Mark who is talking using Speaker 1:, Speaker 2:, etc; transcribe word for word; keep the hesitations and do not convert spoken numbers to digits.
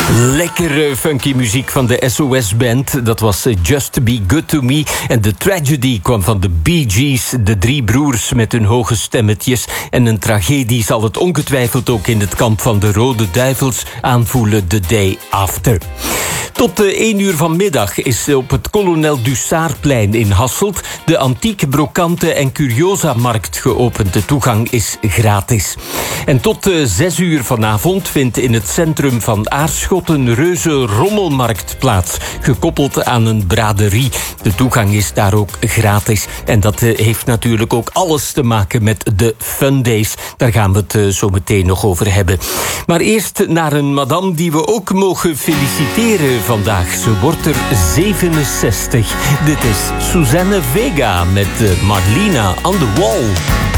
Speaker 1: Lekkere funky muziek van de S O S-band. Dat was Just to Be Good to Me. En de tragedy kwam van de Bee Gees, de drie broers met hun hoge stemmetjes. En een tragedie zal het ongetwijfeld ook in het kamp van de Rode Duivels aanvoelen the day after. Tot één uur vanmiddag is op het Kolonel Dussaarplein in Hasselt de antieke brokante en curiosa-markt geopend. De toegang is gratis. En tot zes uur vanavond vindt in het centrum van Aarschot een reuze rommelmarkt plaats, gekoppeld aan een braderie. De toegang is daar ook gratis. En dat heeft natuurlijk ook alles te maken met de Fun Days. Daar gaan we het zo meteen nog over hebben. Maar eerst naar een madame die we ook mogen feliciteren vandaag. Ze wordt er zevenenzestig. Dit is Suzanne Vega met Marlena on the Wall.